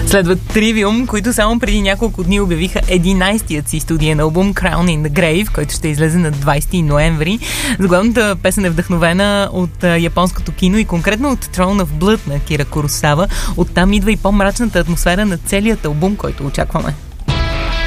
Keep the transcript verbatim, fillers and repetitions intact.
Следват Trivium, които само преди няколко дни обявиха единайсетият си студиен албум Crown in the Grave, който ще излезе на двайсети ноември. Заглавната песен е вдъхновена от а, японското кино и конкретно от Throne of Blood на Акира Куросава. Оттам идва и по-мрачната атмосфера на целият албум, който очакваме.